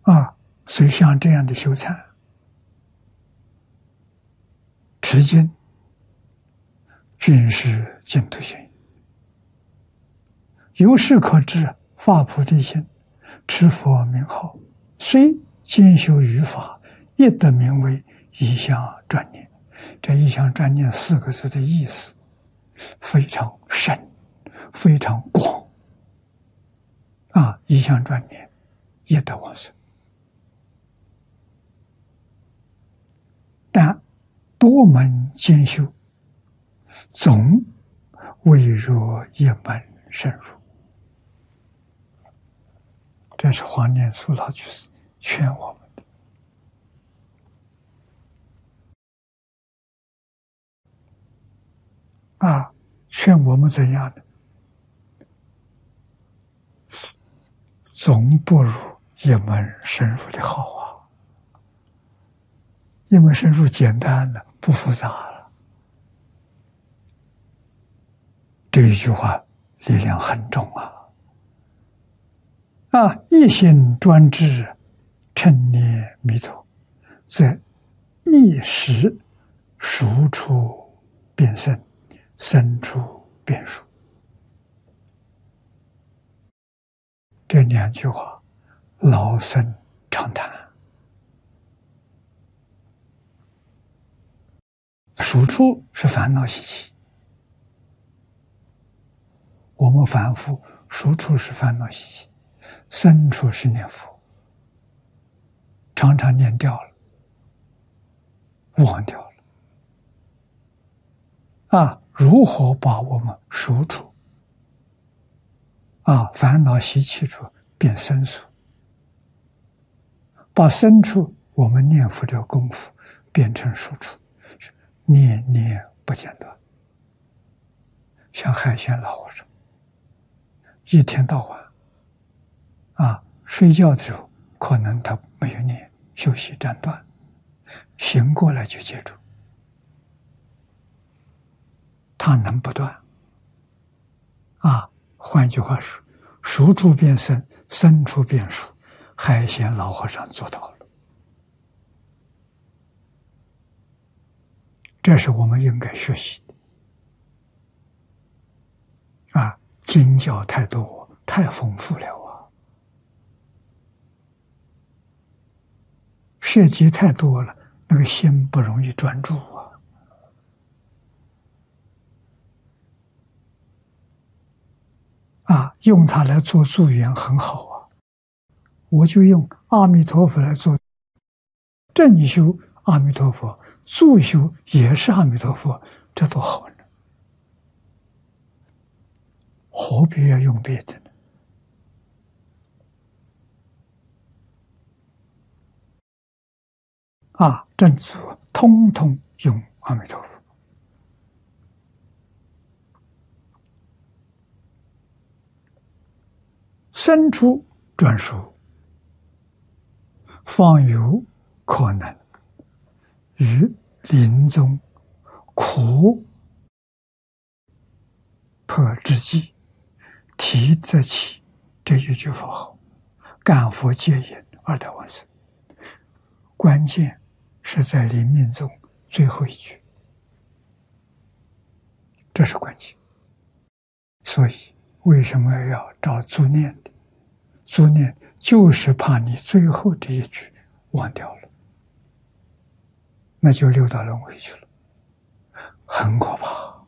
啊，所以像这样的修禅、持经，均是净土行。由是可知，发菩提心，持佛名号，虽兼修于法，亦得名为一向专念。这一向专念四个字的意思非常深，非常广啊！一向专念也得往生，但多门兼修，总未若一门深入。这是黄念祖老居士劝我们的啊，劝我们怎样的？总不如一门深入的好啊！一门深入简单了，不复杂了。这一句话力量很重啊！啊，一心专志，称念弥陀，则一时熟处变深，深处变熟。这两句话，老生常谈。熟处是烦恼习气，我们反复熟处是烦恼习气。深处是念佛，常常念掉了，忘掉了。啊，如何把我们熟处啊烦恼习气处变深处，把深处我们念佛的功夫变成熟处，念念不间断。像海鲜老和尚，一天到晚啊，睡觉的时候可能他没有念，休息暂断，醒过来就接住。他能不断啊？换句话说，熟处变深，深处变熟，海鲜老和尚做到了。这是我们应该学习的啊！经教太多，太丰富了啊！涉及太多了，那个心不容易专注啊！用它来做助缘很好啊！我就用阿弥陀佛来做正修阿弥陀佛，助修也是阿弥陀佛，这多好呢！何必要用别的呢？啊，正祖通通用阿弥陀佛。深处专属，方有可能于临终苦迫之际，提得起这一句佛号，感佛接引而得往生。关键是在临命中最后一句，这是关键。所以为什么要找助念的？助念就是怕你最后这一句忘掉了，那就六道轮回去了，很可怕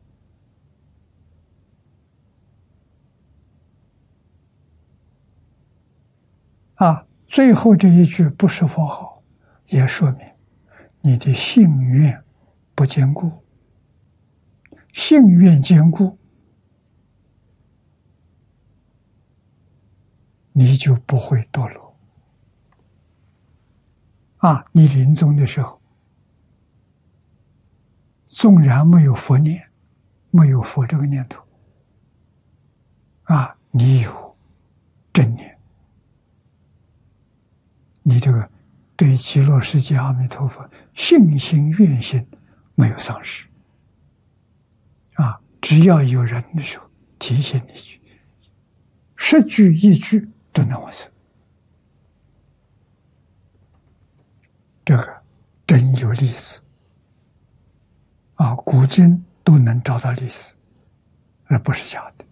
啊！最后这一句不是佛号，也说明你的信愿不坚固。信愿坚固，你就不会堕落啊！你临终的时候，纵然没有佛念，没有佛这个念头啊，你有正念，你这个对极乐世界阿弥陀佛信心愿心没有丧失啊！只要有人的时候提醒你一句，10句1句都能往生这个真有例子啊，古今都能找到例子，那不是假的。